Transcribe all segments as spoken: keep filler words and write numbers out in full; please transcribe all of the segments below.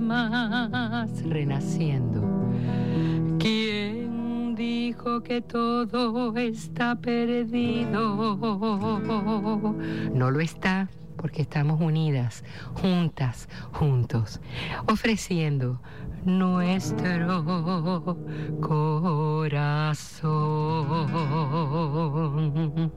más renaciendo. ¿Quién dijo que todo está perdido? No lo está, porque estamos unidas, juntas, juntos, ofreciendo nuestro corazón.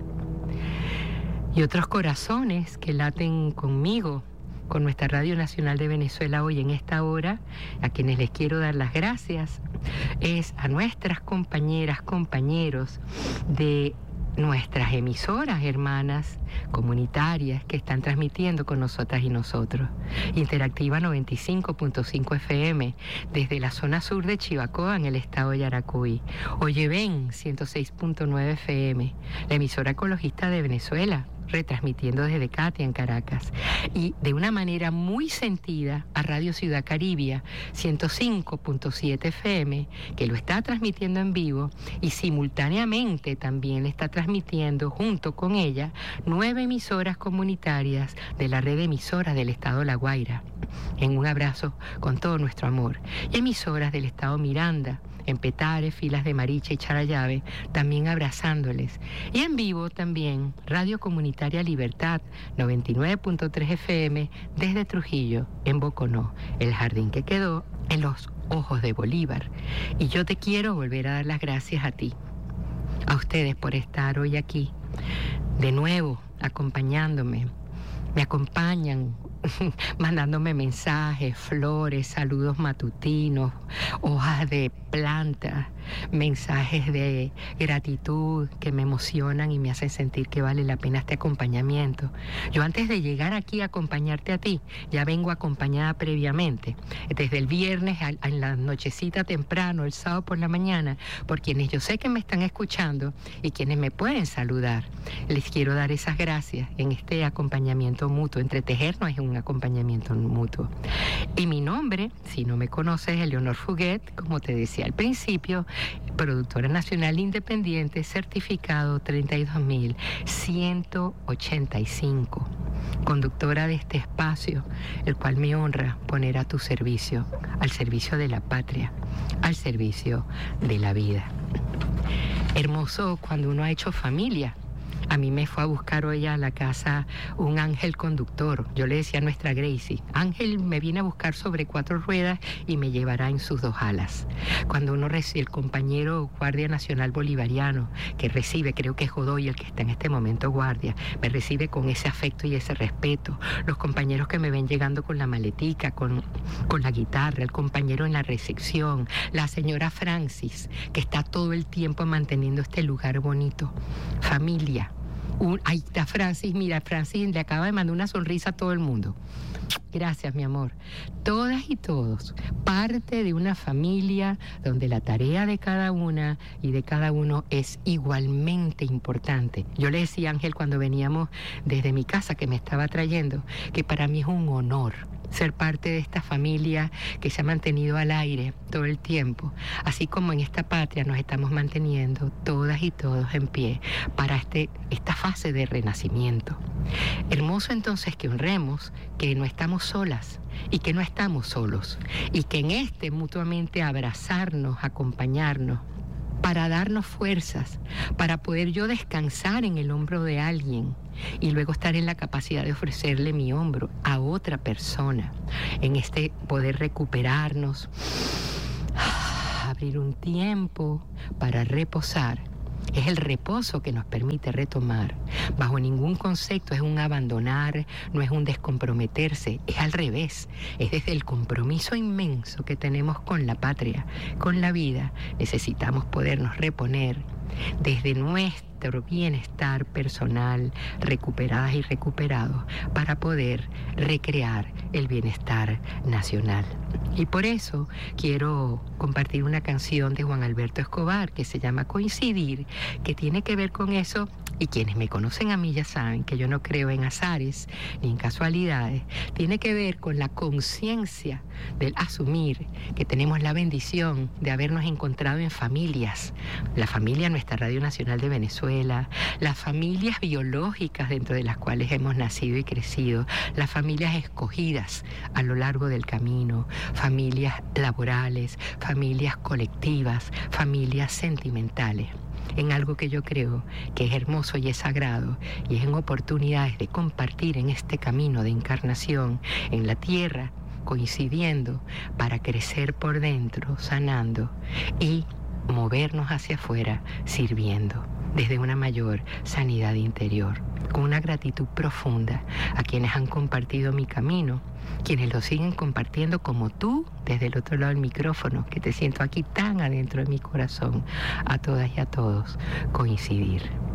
Y otros corazones que laten conmigo, con nuestra Radio Nacional de Venezuela hoy en esta hora, a quienes les quiero dar las gracias, es a nuestras compañeras, compañeros de nuestras emisoras hermanas comunitarias que están transmitiendo con nosotras y nosotros. Interactiva noventa y cinco punto cinco F M desde la zona sur de Chivacoa en el estado de Yaracuy. Oyeven ciento seis punto nueve F M, la emisora ecologista de Venezuela, retransmitiendo desde Catia en Caracas, y de una manera muy sentida a Radio Ciudad Caribia ciento cinco punto siete F M, que lo está transmitiendo en vivo, y simultáneamente también está transmitiendo junto con ella nueve emisoras comunitarias de la red de emisoras del estado La Guaira, en un abrazo con todo nuestro amor, y emisoras del estado Miranda, en Petare, Filas de Mariche y Charallave, también abrazándoles. Y en vivo también, Radio Comunitaria Libertad, noventa y nueve punto tres F M, desde Trujillo, en Boconó, el jardín que quedó en los ojos de Bolívar. Y yo te quiero volver a dar las gracias a ti, a ustedes por estar hoy aquí, de nuevo, acompañándome. Me acompañan mandándome mensajes, flores, saludos matutinos, hojas de planta, mensajes de gratitud que me emocionan y me hacen sentir que vale la pena este acompañamiento. Yo antes de llegar aquí a acompañarte a ti, ya vengo acompañada previamente, desde el viernes a, a en la nochecita temprano, el sábado por la mañana, por quienes yo sé que me están escuchando y quienes me pueden saludar. Les quiero dar esas gracias en este acompañamiento mutuo. Entretejernos es un acompañamiento mutuo. Y mi nombre, si no me conoces, es Eleonor Fuguet, como te decía al principio, productora nacional independiente, certificado treinta y dos mil ciento ochenta y cinco, conductora de este espacio, el cual me honra poner a tu servicio, al servicio de la patria, al servicio de la vida. Hermoso cuando uno ha hecho familia. A mí me fue a buscar hoy a la casa un ángel conductor. Yo le decía a nuestra Gracie, Ángel me viene a buscar sobre cuatro ruedas y me llevará en sus dos alas. Cuando uno recibe, el compañero guardia nacional bolivariano que recibe, creo que es Godoy el que está en este momento guardia, me recibe con ese afecto y ese respeto. Los compañeros que me ven llegando con la maletica, con, con la guitarra, el compañero en la recepción, la señora Francis, que está todo el tiempo manteniendo este lugar bonito. Familia. Un, ahí está Francis, mira, Francis le acaba de mandar una sonrisa a todo el mundo. Gracias, mi amor. Todas y todos, parte de una familia donde la tarea de cada una y de cada uno es igualmente importante. Yo le decía a Ángel cuando veníamos desde mi casa que me estaba trayendo, que para mí es un honor ser parte de esta familia que se ha mantenido al aire todo el tiempo, así como en esta patria nos estamos manteniendo todas y todos en pie para este, esta fase de renacimiento. Hermoso entonces que honremos que no estamos solas y que no estamos solos, y que en este mutuamente abrazarnos, acompañarnos, para darnos fuerzas, para poder yo descansar en el hombro de alguien y luego estar en la capacidad de ofrecerle mi hombro a otra persona, en este poder recuperarnos, abrir un tiempo para reposar. Es el reposo que nos permite retomar. Bajo ningún concepto es un abandonar, no es un descomprometerse, es al revés. Es desde el compromiso inmenso que tenemos con la patria, con la vida. Necesitamos podernos reponer desde nuestro bienestar personal, recuperadas y recuperados, para poder recrear el bienestar nacional. Y por eso quiero compartir una canción de Juan Alberto Escobar que se llama Coincidir, que tiene que ver con eso y quienes me conocen a mí ya saben que yo no creo en azares ni en casualidades, tiene que ver con la conciencia del asumir que tenemos la bendición de habernos encontrado en familias, la familia Nuestra Radio Nacional de Venezuela, las familias biológicas dentro de las cuales hemos nacido y crecido, las familias escogidas a lo largo del camino, familias laborales, familias colectivas, familias sentimentales, en algo que yo creo que es hermoso y es sagrado, y es en oportunidades de compartir en este camino de encarnación en la tierra, coincidiendo para crecer por dentro, sanando, y movernos hacia afuera, sirviendo desde una mayor sanidad interior, con una gratitud profunda a quienes han compartido mi camino, quienes lo siguen compartiendo como tú desde el otro lado del micrófono, que te siento aquí tan adentro de mi corazón, a todas y a todos coincidir.